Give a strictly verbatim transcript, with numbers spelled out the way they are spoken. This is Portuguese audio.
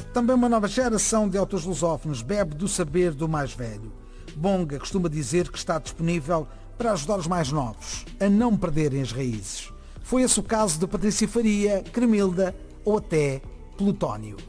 Também uma nova geração de autores lusófonos bebe do saber do mais velho. Bonga costuma dizer que está disponível para ajudar os mais novos a não perderem as raízes. Foi esse o caso de Patrícia Faria, Cremilda ou até Plutónio.